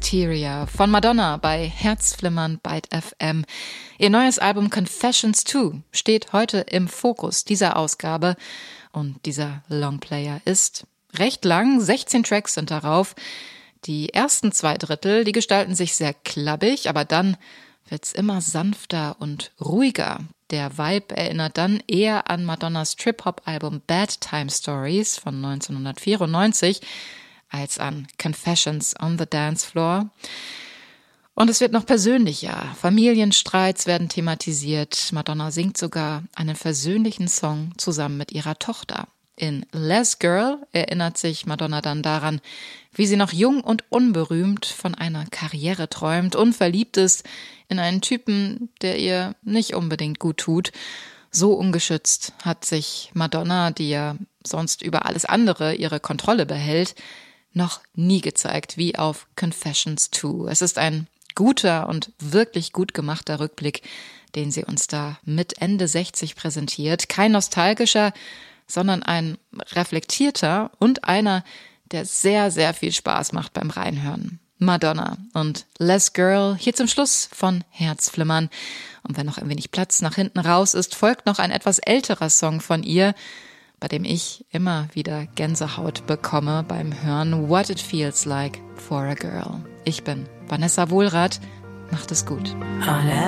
Bacteria von Madonna bei Herzflimmern Byte FM. Ihr neues Album Confessions 2 steht heute im Fokus dieser Ausgabe und dieser Longplayer ist recht lang, 16 Tracks sind darauf. Die ersten 2 Drittel, die gestalten sich sehr klappig, aber dann wird's immer sanfter und ruhiger. Der Vibe erinnert dann eher an Madonnas Trip-Hop-Album Bad Time Stories von 1994 als an Confessions on the Dance Floor. Und es wird noch persönlicher. Familienstreits werden thematisiert. Madonna singt sogar einen versöhnlichen Song zusammen mit ihrer Tochter. In Less Girl erinnert sich Madonna dann daran, wie sie noch jung und unberühmt von einer Karriere träumt und verliebt ist in einen Typen, der ihr nicht unbedingt gut tut. So ungeschützt hat sich Madonna, die ja sonst über alles andere ihre Kontrolle behält, noch nie gezeigt wie auf Confessions 2. Es ist ein guter und wirklich gut gemachter Rückblick, den sie uns da mit Ende 60 präsentiert. Kein nostalgischer, sondern ein reflektierter und einer, der sehr, sehr viel Spaß macht beim Reinhören. Madonna und Less Girl hier zum Schluss von Herzflimmern. Und wenn noch ein wenig Platz nach hinten raus ist, folgt noch ein etwas älterer Song von ihr, bei dem ich immer wieder Gänsehaut bekomme beim Hören. What It Feels Like for a Girl. Ich bin Vanessa Wohlrath. Macht es gut.